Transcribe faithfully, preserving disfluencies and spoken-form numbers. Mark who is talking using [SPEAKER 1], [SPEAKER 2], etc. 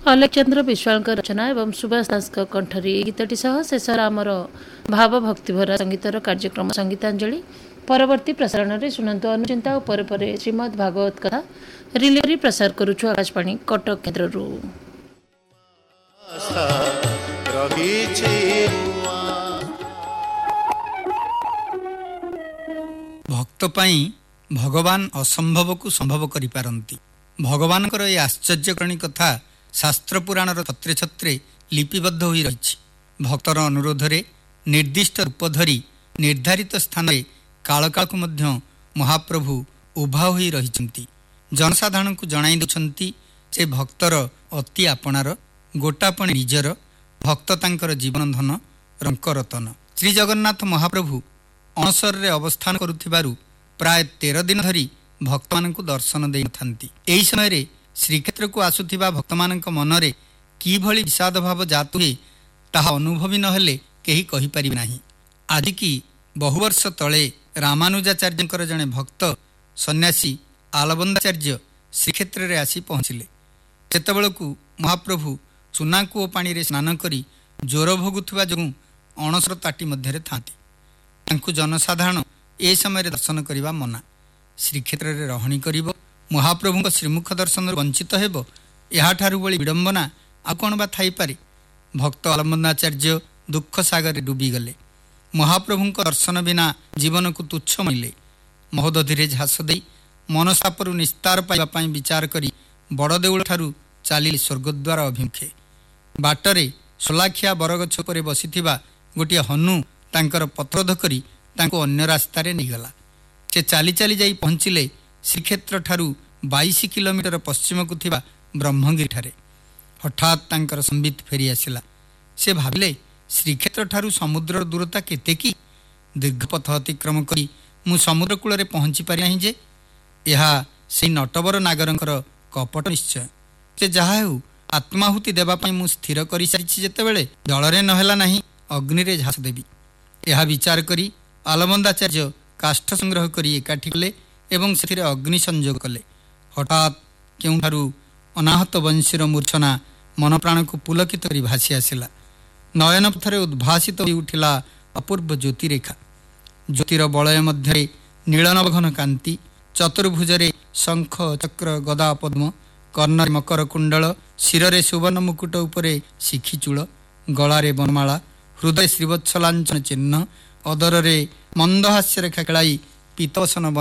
[SPEAKER 1] अलेक्चंद्र विश्वाल रचना एवं सुभाष दास कंठरी गीतटी सह शेष आमर भाव भक्तिभरा संगीतर कार्यक्रम संगीतांजलि परवर्ती प्रसारण में शुणु अनुचिंता और पर पर श्रीमद् भागवत कथा रिले प्रसार करुछु आकाशवाणी कटक केन्द्र
[SPEAKER 2] भक्त पाई भगवान असंभव को संभव करि पारंती। भगवान ये आश्चर्यकरणी कथा शास्त्र पुराणर छत्रे छत्रे लिपिबद्ध होई रहिछि। भक्तर अनुरोध रे निर्दिष्ट रूप धरी निर्धारित स्थान में काल काल को मध्य महाप्रभु उभा होई रहिछन्ति। जनसाधारण को जणाई दउछन्ति से भक्तर अति आपणार गोटापण निजर भक्त तांकर जीवन धन रंकरतन। श्री जगन्नाथ महाप्रभु अणसर रे अवस्थान करुथिबारु प्राय तेरह दिन धरी भक्त मानक दर्शन दे थांती। एही समय रे श्रीक्षेत्र को आसुथिबा भक्त मानक मनरे कि भली विषाद भाव जातु हे ताहा अनुभवी नहेले केही कहि परिबे नाही। आज की बहु वर्ष तले रामानुजाचार्यंकर जने भक्त सन्यासी आलबंदाचार्य श्रीक्षेत्र रे आसी पहुँचिले। सेतबेलकु महाप्रभु चुनाकूओ पानी रे स्नान करी ज्वर भोगुथुवा जोगु अणसर ताटी मध्यरे थांती। तांकु जनसाधारण ए समय दर्शन करिबा मना। श्रीक्षेत्र रे रहणी करिबो महाप्रभु श्रीमुख दर्शन वंचित हेबो एहाठारु बଳି विडंबना आ कोन बा थाई पारे। भक्त आलबंदाचार्य दुख सागर डूबी गले। महाप्रभु दर्शन बिना जीवन को तुच्छ मिले। महोदधीरे झास दे मनसापरु निस्तार पाइबा पई विचार करी बड़ देउळ ठारु चाली स्वर्गद्वार अभिमुखे। बाटरे सोलाखिया बरगछ उपरे बसिथिबा गोटिए हनु तांकर पत्रध करी तांको अन्य रास्ता रे निगला। से चाली चाली जाई पहुँचिले श्रीक्षेत्र ठारू बाईस किलोमीटर पश्चिम को थिबा ब्रह्मगिरी ठारे। हठात तांकर संबित फेरी आसिला। से भाबिले श्रीक्षेत्र ठारू समुद्र दूरता केते की। दीर्घ पथ अतिक्रम करी मु समुद्र कूल रे पहुँची पारि नाही जे एहा से नटवर नागरंकर कपट निश्चय। से जहा हेउ आत्माहुति देबा पई मु स्थिर करि सारिछि जेतेबेले जलरे नहेला नाही अग्नि रे झास देबी। एहा विचार करी आलबंदाचार्य काष्ठ संग्रह करी एकाठी कले एवं से अग्नि संयोग कले। हठात केउठारु अनाहत वंशीर मूर्छना मन प्राण को पुलकित करी भासी आसिला। नयन पथरे उद्भासित होई उठिला अपूर्व ज्योतिरेखा। ज्योतिर बलय मध्य नीलनभघन कांति। चतुर्भुजरे शंख चक्र गदा पद्म कर्ण मकर कुंडल शिरे सुवर्ण मुकुट उपरे शिखिचूल गलारे बनमाला हृदय श्रीवत्सलांचन चिन्ह अदर रे मंदहास्य रेखा खेलाई पीतवसन